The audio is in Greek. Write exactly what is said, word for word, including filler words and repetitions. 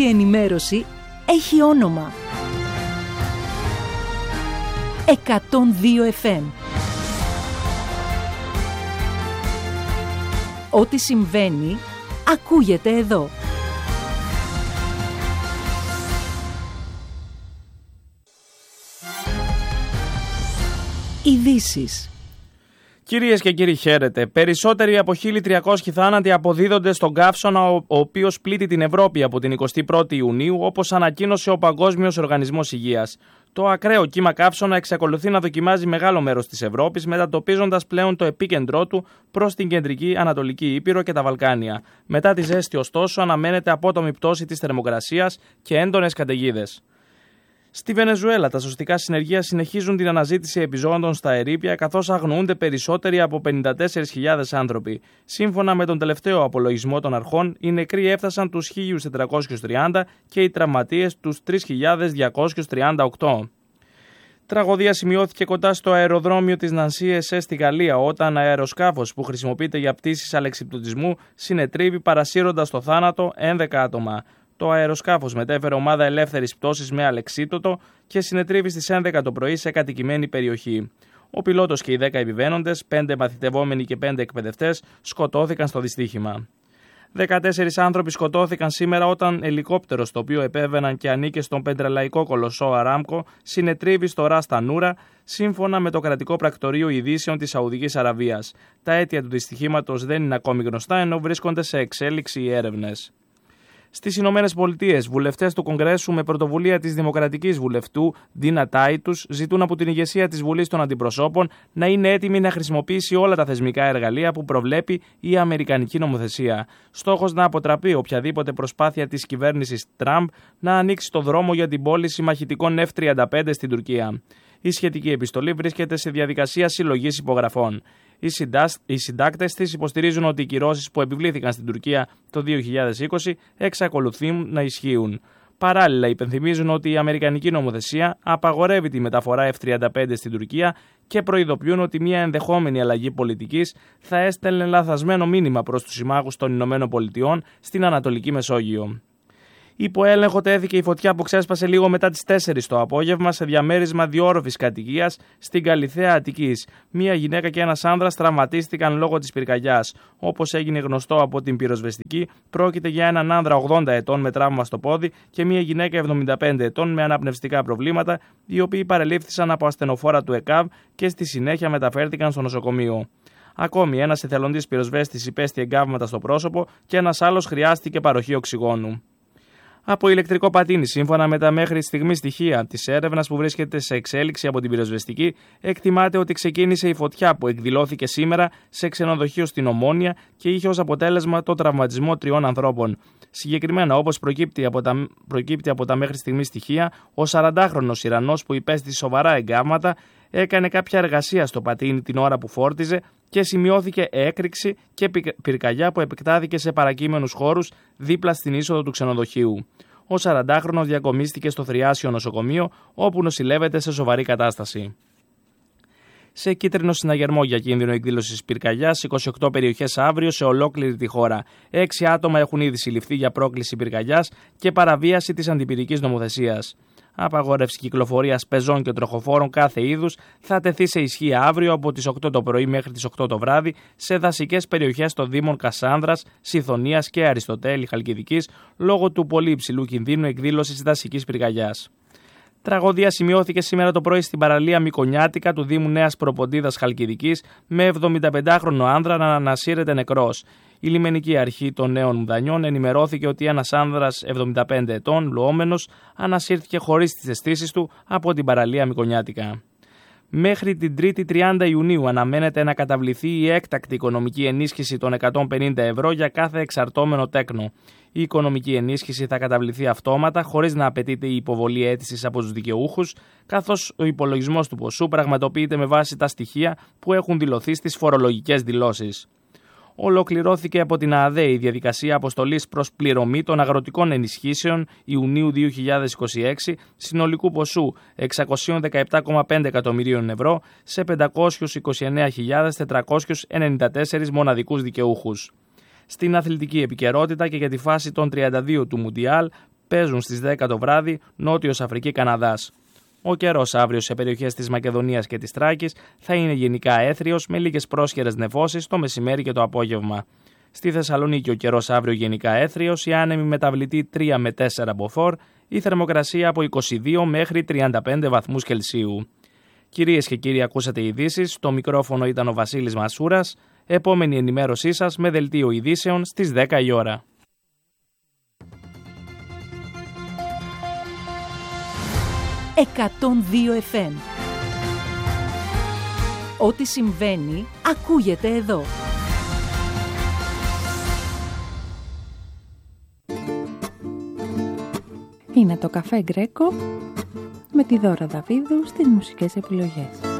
η ενημέρωση έχει όνομα. εκατόν δύο εφ εμ. Ό,τι συμβαίνει, ακούγεται εδώ. Ειδήσεις. Κυρίες και κύριοι, χαίρετε. Περισσότεροι από χίλια τριακόσιοι θάνατοι αποδίδονται στον καύσωνα, ο οποίος πλήττει την Ευρώπη από την εικοστή πρώτη Ιουνίου, όπως ανακοίνωσε ο Παγκόσμιος Οργανισμός Υγείας. Το ακραίο κύμα καύσωνα εξακολουθεί να δοκιμάζει μεγάλο μέρος της Ευρώπης, μετατοπίζοντας πλέον το επίκεντρό του προς την κεντρική Ανατολική Ήπειρο και τα Βαλκάνια. Μετά τη ζέστη, ωστόσο, αναμένεται απότομη πτώση της θερμοκρασίας και έντονες καταιγίδες. Στη Βενεζουέλα, τα σωστικά συνεργεία συνεχίζουν την αναζήτηση επιζώντων στα ερείπια, καθώς αγνοούνται περισσότεροι από πενήντα τέσσερις χιλιάδες άνθρωποι. Σύμφωνα με τον τελευταίο απολογισμό των αρχών, οι νεκροί έφτασαν τους χίλια τετρακόσιους τριάντα και οι τραυματίες τους τρεις χιλιάδες διακόσιους τριάντα οκτώ. Τραγωδία σημειώθηκε κοντά στο αεροδρόμιο της Νανσί Εσέ στη Γαλλία, όταν αεροσκάφος που χρησιμοποιείται για πτήσεις αλεξιπτωτισμού συνετρίβει παρασύροντας στο θάνατο έντεκα άτομα. Το αεροσκάφος μετέφερε ομάδα ελεύθερης πτώσης με αλεξίπτωτο και συνετρίβει στις έντεκα το πρωί σε κατοικημένη περιοχή. Ο πιλότος και οι δέκα επιβαίνοντες, πέντε μαθητευόμενοι και πέντε εκπαιδευτές, σκοτώθηκαν στο δυστύχημα. δεκατέσσερις άνθρωποι σκοτώθηκαν σήμερα όταν ελικόπτερο, το οποίο επέβαιναν και ανήκε στον πετρελαϊκό κολοσσό Αράμκο, συνετρίβει στο Ρας Τανούρα, σύμφωνα με το κρατικό πρακτορείο ειδήσεων της Σαουδικής Αραβίας. Τα αίτια του δυστυχήματος δεν είναι ακόμη γνωστά, ενώ βρίσκονται σε εξέλιξη οι έρευνες. Στις Ηνωμένες Πολιτείες, βουλευτές του Κογκρέσου με πρωτοβουλία της Δημοκρατικής Βουλευτού Ντίνα Τάιτους ζητούν από την ηγεσία της Βουλής των Αντιπροσώπων να είναι έτοιμη να χρησιμοποιήσει όλα τα θεσμικά εργαλεία που προβλέπει η Αμερικανική νομοθεσία. Στόχος να αποτραπεί οποιαδήποτε προσπάθεια της κυβέρνησης Τραμπ να ανοίξει το δρόμο για την πώληση μαχητικών εφ τριάντα πέντε στην Τουρκία. Η σχετική επιστολή βρίσκεται σε διαδικασία συλλογής υπογραφών. Οι συντάκτες της υποστηρίζουν ότι οι κυρώσεις που επιβλήθηκαν στην Τουρκία το δύο χιλιάδες είκοσι εξακολουθούν να ισχύουν. Παράλληλα, υπενθυμίζουν ότι η Αμερικανική νομοθεσία απαγορεύει τη μεταφορά εφ τριάντα πέντε στην Τουρκία και προειδοποιούν ότι μια ενδεχόμενη αλλαγή πολιτικής θα έστελνε λαθασμένο μήνυμα προς τους συμμάχους των Ηνωμένων Πολιτειών στην Ανατολική Μεσόγειο. Υπό έλεγχο τέθηκε η φωτιά που ξέσπασε λίγο μετά τις τέσσερις το απόγευμα σε διαμέρισμα διόρροφης κατοικίας στην Καλιθέα Αττικής. Μία γυναίκα και ένας άνδρας τραυματίστηκαν λόγω της πυρκαγιάς. Όπως έγινε γνωστό από την πυροσβεστική, πρόκειται για έναν άνδρα ογδόντα ετών με τραύμα στο πόδι και μία γυναίκα εβδομήντα πέντε ετών με αναπνευστικά προβλήματα, οι οποίοι παρελήφθησαν από ασθενοφόρα του ΕΚΑΒ και στη συνέχεια μεταφέρθηκαν στο νοσοκομείο. Ακόμη, ένας εθελοντής πυροσβέστης υπέστη εγκάβματα στο πρόσωπο και ένας άλλος χρειάστηκε παροχή οξυγόνου. Από ηλεκτρικό πατίνι, σύμφωνα με τα μέχρι στιγμή στοιχεία της έρευνας που βρίσκεται σε εξέλιξη από την πυροσβεστική, εκτιμάται ότι ξεκίνησε η φωτιά που εκδηλώθηκε σήμερα σε ξενοδοχείο στην Ομόνια και είχε ως αποτέλεσμα το τραυματισμό τριών ανθρώπων. Συγκεκριμένα, όπως προκύπτει από τα, προκύπτει από τα μέχρι στιγμή στοιχεία, ο σαραντάχρονος Ιρανός που υπέστη σοβαρά εγκάβματα έκανε κάποια εργασία στο πατίνι την ώρα που φόρτιζε και σημειώθηκε έκρηξη και πυρκαγιά που επεκτάθηκε σε παρακείμενους χώρους δίπλα στην είσοδο του ξενοδοχείου. Ο σαραντάχρονος διακομίστηκε στο Θριάσιο νοσοκομείο, όπου νοσηλεύεται σε σοβαρή κατάσταση. Σε κίτρινο συναγερμό για κίνδυνο εκδήλωσης πυρκαγιάς, είκοσι οκτώ περιοχές αύριο σε ολόκληρη τη χώρα. Έξι άτομα έχουν ήδη συλληφθεί για πρόκληση πυρκαγιάς και παραβίαση της αντιπυρικής νομοθεσίας. Απαγόρευση κυκλοφορίας πεζών και τροχοφόρων κάθε είδους θα τεθεί σε ισχύ αύριο από τις οκτώ το πρωί μέχρι τις οκτώ το βράδυ σε δασικές περιοχές των Δήμων Κασάνδρας, Σιθωνίας και Αριστοτέλη Χαλκιδικής λόγω του πολύ υψηλού κινδύνου εκδήλωσης δασικής πυρκαγιάς. Τραγωδία σημειώθηκε σήμερα το πρωί στην παραλία Μικονιάτικα του Δήμου Νέας Προποντίδας Χαλκιδικής με εβδομηνταπεντάχρονο άνδρα να ανασύρεται νεκρός. Η λιμενική αρχή των Νέων Μουδανιών ενημερώθηκε ότι ένας άνδρας εβδομήντα πέντε ετών, λουόμενος, ανασύρθηκε χωρίς τις αισθήσεις του από την παραλία Μικονιάτικα. Μέχρι την τρίτη τριάντα Ιουνίου αναμένεται να καταβληθεί η έκτακτη οικονομική ενίσχυση των εκατόν πενήντα ευρώ για κάθε εξαρτώμενο τέκνο. Η οικονομική ενίσχυση θα καταβληθεί αυτόματα, χωρίς να απαιτείται η υποβολή αίτησης από τους δικαιούχους, καθώς ο υπολογισμός του ποσού πραγματοποιείται με βάση τα στοιχεία που έχουν δηλωθεί στις φορολογικές δηλώσεις. Ολοκληρώθηκε από την ΑΔΕ η διαδικασία αποστολής προς πληρωμή των αγροτικών ενισχύσεων Ιουνίου δύο χιλιάδες είκοσι έξι συνολικού ποσού εξακόσια δεκαεπτά κόμμα πέντε εκατομμυρίων ευρώ σε πεντακόσιες είκοσι εννέα χιλιάδες τετρακόσιους ενενήντα τέσσερις μοναδικούς δικαιούχους. Στην αθλητική επικαιρότητα και για τη φάση των τριάντα δύο του Μουντιάλ, παίζουν στις δέκα το βράδυ Νότιος Αφρική Καναδάς. Ο καιρός αύριο σε περιοχές της Μακεδονίας και της Τράκης θα είναι γενικά έθριος με λίγες πρόσχερες νεφώσεις το μεσημέρι και το απόγευμα. Στη Θεσσαλονίκη ο καιρός αύριο γενικά έθριος, η άνεμη μεταβλητή τρία με τέσσερα μποφόρ, η θερμοκρασία από είκοσι δύο μέχρι τριάντα πέντε βαθμούς Κελσίου. Κυρίες και κύριοι, ακούσατε ειδήσεις. Στο μικρόφωνο ήταν ο Βασίλης Μασούρας. Επόμενη ενημέρωσή σας με δελτίο ειδήσεων στις δέκα η ώρα. εκατόν δύο εφ εμ. Ό,τι συμβαίνει ακούγεται εδώ. Είναι το Καφέ Γκρέκο με τη Δώρα Δαβίδου στις μουσικές επιλογές.